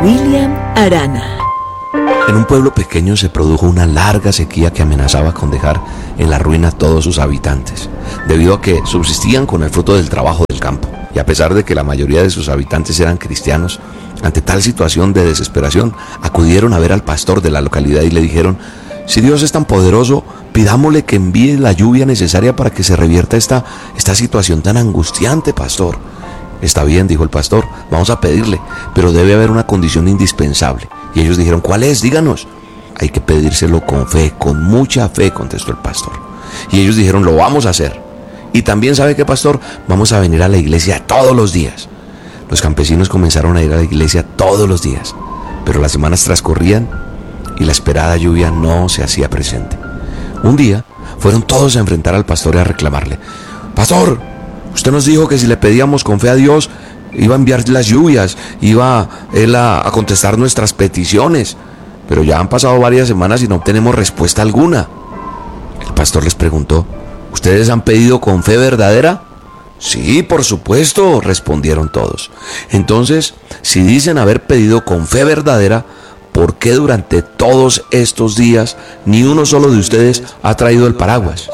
William Arana. En un pueblo pequeño se produjo una larga sequía que amenazaba con dejar en la ruina a todos sus habitantes, debido a que subsistían con el fruto del trabajo del campo. Y a pesar de que la mayoría de sus habitantes eran cristianos, ante tal situación de desesperación, acudieron a ver al pastor de la localidad y le dijeron: si Dios es tan poderoso, pidámosle que envíe la lluvia necesaria para que se revierta esta situación tan angustiante, pastor. Está bien, dijo el pastor, vamos a pedirle, pero debe haber una condición indispensable. Y ellos dijeron: ¿cuál es? Díganos. Hay que pedírselo con fe, con mucha fe, contestó el pastor. Y ellos dijeron: lo vamos a hacer. Y también, ¿sabe qué, pastor? Vamos a venir a la iglesia todos los días. Los campesinos comenzaron a ir a la iglesia todos los días, pero las semanas transcurrían y la esperada lluvia no se hacía presente. Un día fueron todos a enfrentar al pastor y a reclamarle: pastor, usted nos dijo que si le pedíamos con fe a Dios, iba a enviar las lluvias, iba él a contestar nuestras peticiones, pero ya han pasado varias semanas y no obtenemos respuesta alguna. El pastor les preguntó: ¿ustedes han pedido con fe verdadera? Sí, por supuesto, respondieron todos. Entonces, si dicen haber pedido con fe verdadera, ¿por qué durante todos estos días ni uno solo de ustedes ha traído el paraguas?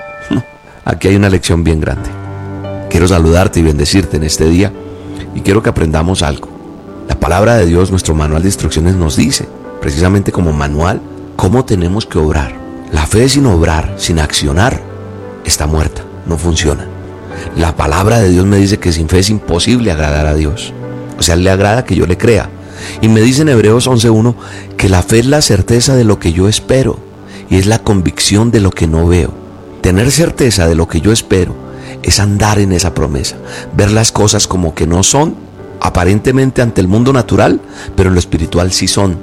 Aquí hay una lección bien grande. Quiero saludarte y bendecirte en este día y quiero que aprendamos algo. La palabra de Dios, nuestro manual de instrucciones, nos dice, precisamente como manual, cómo tenemos que obrar. La fe sin obrar, sin accionar, está muerta, no funciona. La palabra de Dios me dice que sin fe es imposible agradar a Dios. O sea, le agrada que yo le crea. Y me dice en Hebreos 11:1 que la fe es la certeza de lo que yo espero y es la convicción de lo que no veo. Tener certeza de lo que yo espero es andar en esa promesa, ver las cosas como que no son, aparentemente ante el mundo natural, pero en lo espiritual sí son.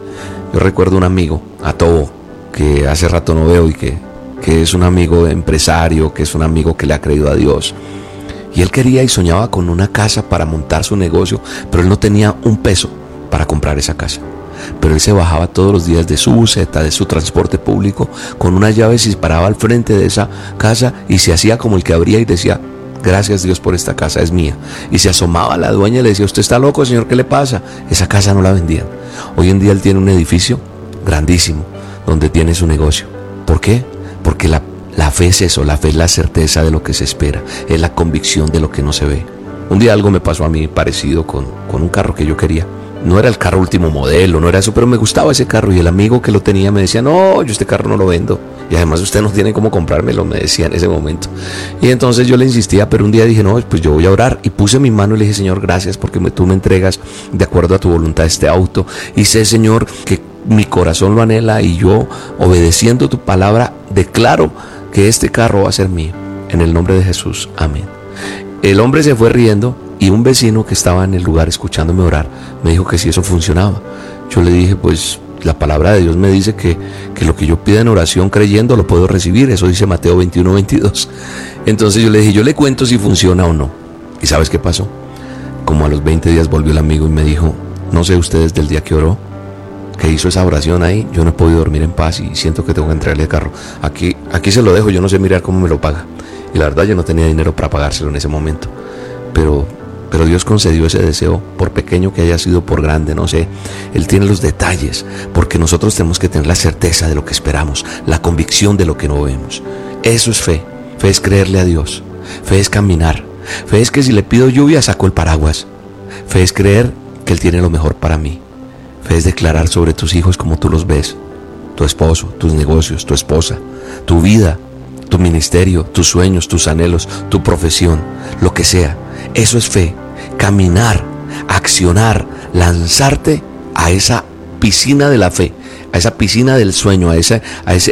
Yo recuerdo un amigo, a Tobo, que hace rato no veo y que es un amigo empresario, que es un amigo que le ha creído a Dios. Y él quería y soñaba con una casa para montar su negocio, pero él no tenía un peso para comprar esa casa. Pero él se bajaba todos los días de su buseta, de su transporte público, con unas llaves y se paraba al frente de esa casa y se hacía como el que abría y decía: gracias Dios por esta casa, es mía. Y se asomaba a la dueña y le decía: usted está loco, señor, ¿qué le pasa? Esa casa no la vendían. Hoy en día él tiene un edificio grandísimo donde tiene su negocio. ¿Por qué? Porque la fe es eso, la fe es la certeza de lo que se espera, es la convicción de lo que no se ve. Un día algo me pasó a mí parecido con un carro que yo quería. No era el carro último modelo, no era eso, pero me gustaba ese carro y el amigo que lo tenía me decía: no, yo este carro no lo vendo y además usted no tiene cómo comprármelo, me decía en ese momento. Y entonces yo le insistía, pero un día dije: no, pues yo voy a orar, y puse mi mano y le dije: Señor, gracias porque tú me entregas de acuerdo a tu voluntad este auto, y sé, Señor, que mi corazón lo anhela y yo, obedeciendo tu palabra, declaro que este carro va a ser mío, en el nombre de Jesús, amén. El hombre se fue riendo y un vecino que estaba en el lugar escuchándome orar me dijo que si eso funcionaba. Yo le dije: pues la palabra de Dios me dice que lo que yo pida en oración creyendo lo puedo recibir, eso dice Mateo 21:22. Entonces yo le dije: yo le cuento si funciona o no. ¿Y sabes qué pasó? Como a los 20 días volvió el amigo y me dijo: no sé usted desde el día que oró, que hizo esa oración ahí, yo no he podido dormir en paz y siento que tengo que entregarle el carro. Aquí se lo dejo, yo no sé mirar cómo me lo paga. Y la verdad yo no tenía dinero para pagárselo en ese momento. Pero Dios concedió ese deseo, por pequeño que haya sido, por grande, no sé. Él tiene los detalles, porque nosotros tenemos que tener la certeza de lo que esperamos, la convicción de lo que no vemos. Eso es fe. Fe es creerle a Dios. Fe es caminar. Fe es que si le pido lluvia, saco el paraguas. Fe es creer que Él tiene lo mejor para mí. Fe es declarar sobre tus hijos como tú los ves, tu esposo, tus negocios, tu esposa, tu vida, tu ministerio, tus sueños, tus anhelos, tu profesión, lo que sea. Eso es fe. Caminar, accionar, lanzarte a esa piscina de la fe, a esa piscina del sueño, a ese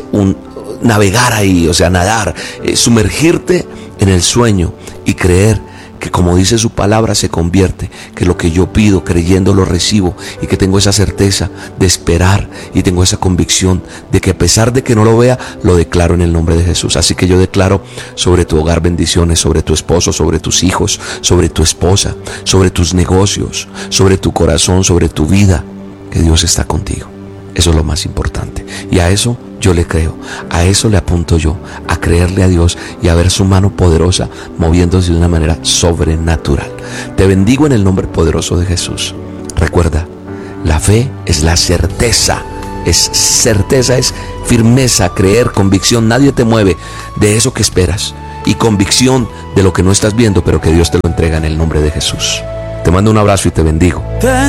navegar ahí, o sea, nadar, sumergirte en el sueño y creer que, como dice su palabra, se convierte, que lo que yo pido creyendo lo recibo, y que tengo esa certeza de esperar y tengo esa convicción de que a pesar de que no lo vea, lo declaro en el nombre de Jesús. Así que yo declaro sobre tu hogar bendiciones, sobre tu esposo, sobre tus hijos, sobre tu esposa, sobre tus negocios, sobre tu corazón, sobre tu vida, que Dios está contigo. Eso es lo más importante. Y a eso yo le creo, a eso le apunto yo, a creerle a Dios y a ver su mano poderosa moviéndose de una manera sobrenatural. Te bendigo en el nombre poderoso de Jesús. Recuerda La fe es la certeza, es firmeza, creer, convicción. Nadie te mueve de eso que esperas, y convicción de lo que no estás viendo, pero que Dios te lo entrega en el nombre de Jesús. Te mando un abrazo y te bendigo.